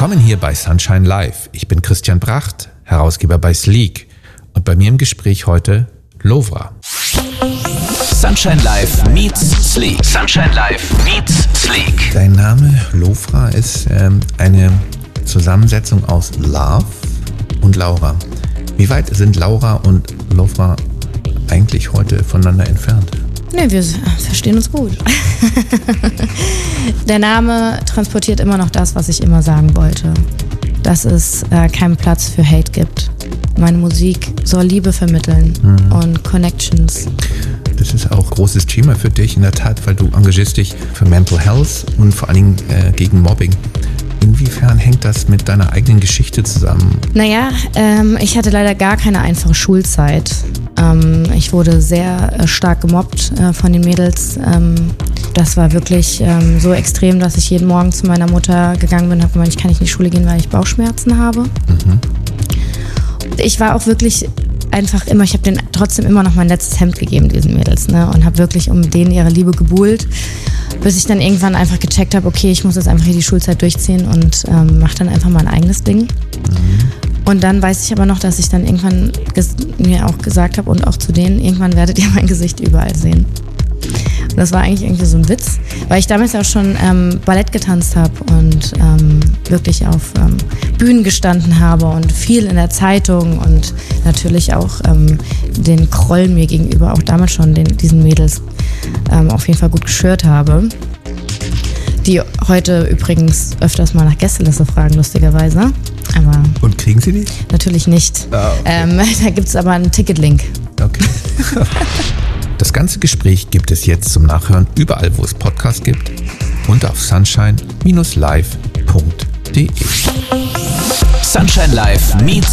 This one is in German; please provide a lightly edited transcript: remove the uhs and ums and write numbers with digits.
Willkommen hier bei Sunshine Live. Ich bin Christian Bracht, Herausgeber bei Sleek. Und bei mir im Gespräch heute Lovra. Sunshine Live meets Sleek. Sunshine Live meets Sleek. Dein Name Lovra ist eine Zusammensetzung aus Love und Laura. Wie weit sind Laura und Lovra eigentlich heute voneinander entfernt? Ne, wir verstehen uns gut. Der Name transportiert immer noch das, was ich immer sagen wollte. Dass es keinen Platz für Hate gibt. Meine Musik soll Liebe vermitteln und Connections. Das ist auch ein großes Thema für dich, in der Tat, weil du engagierst dich für Mental Health und vor allen Dingen gegen Mobbing. Inwiefern hängt das mit deiner eigenen Geschichte zusammen? Naja, ich hatte leider gar keine einfache Schulzeit. Ich wurde sehr stark gemobbt von den Mädels. Das war wirklich so extrem, dass ich jeden Morgen zu meiner Mutter gegangen bin und habe gemeint, ich kann nicht in die Schule gehen, weil ich Bauchschmerzen habe. Ich war auch wirklich einfach immer, ich habe denen trotzdem immer noch mein letztes Hemd gegeben, diesen Mädels, ne? Und habe wirklich um denen ihre Liebe gebuhlt, bis ich dann irgendwann einfach gecheckt habe, okay, ich muss jetzt einfach hier die Schulzeit durchziehen und mache dann einfach mein eigenes Ding. Und dann weiß ich aber noch, dass ich dann irgendwann mir auch gesagt habe und auch zu denen, irgendwann werdet ihr mein Gesicht überall sehen. Und das war eigentlich irgendwie so ein Witz, weil ich damals auch schon Ballett getanzt habe und wirklich auf Bühnen gestanden habe und viel in der Zeitung und natürlich auch den Groll mir gegenüber auch damals schon diesen Mädels auf jeden Fall gut geschürt habe. Die heute übrigens öfters mal nach Gästeliste fragen, lustigerweise. Aber und kriegen sie die? Natürlich nicht. Ah, okay. Da gibt es aber einen Ticketlink. Okay. Das ganze Gespräch gibt es jetzt zum Nachhören überall, wo es Podcasts gibt und auf sunshine-live.de. Sunshine Live meets